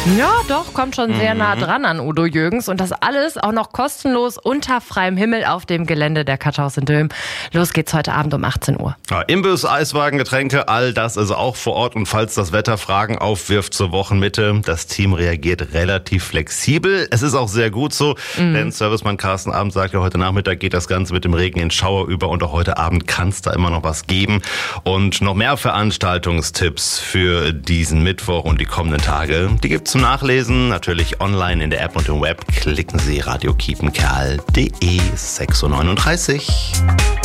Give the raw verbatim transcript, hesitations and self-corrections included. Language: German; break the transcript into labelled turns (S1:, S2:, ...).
S1: Ja, doch, kommt schon sehr nah dran an Udo Jürgens. Und das alles auch noch kostenlos unter freiem Himmel auf dem Gelände der Katschhaus in Dülmen. Los geht's heute Abend um achtzehn Uhr.
S2: Ja, Imbiss, Eiswagen, Getränke, all das ist auch vor Ort. Und falls das Wetter Fragen aufwirft zur Wochenmitte, das Team reagiert relativ flexibel. Es ist auch sehr gut so, mhm. denn Servicemann Carsten Abend sagt ja, heute Nachmittag geht das Ganze mit dem Regen in Schauer über. Und auch heute Abend kann es da immer noch was geben. Und noch mehr Veranstaltungstipps für diesen Mittwoch und die kommenden Tage, die gibt's zum Nachlesen, natürlich online in der App und im Web. Klicken Sie radio kiepenkerl punkt de sechs Uhr neununddreißig.